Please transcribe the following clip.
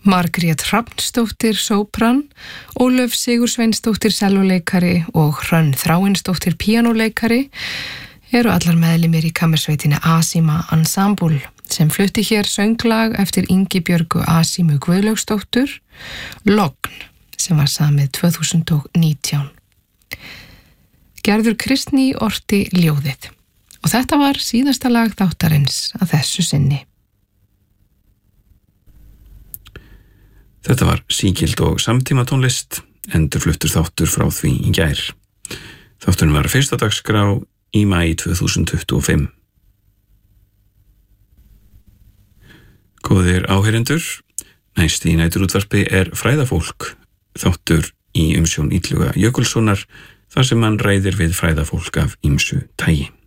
Margrét Hrafnsdóttir sópran, Ólöf Sigursveinsdóttir sellóleikari og Hrönn Þráinsdóttir píanóleikari eru allar meðlimir í kammersveitinni Asima Ensemble sem flutti hér sönglag eftir Ingibjörgu Asimu Guðlaugsdóttur, Logn, sem var samið 2019. Gerður Kristný orti ljóðið og þetta var síðasta lag þáttarins að þessu sinni. Þetta var sígild og samtímatónlist, endurfluttur þáttur frá því í gær. Þátturinn var fyrsta dagskrá í maí 2025. Góðir áheyrendur, næst í næturútvarpi fræðafólk, þáttur í umsjón Illuga Jökulssonar, þar sem hann ræðir við fræðafólk af ýmsu tagi.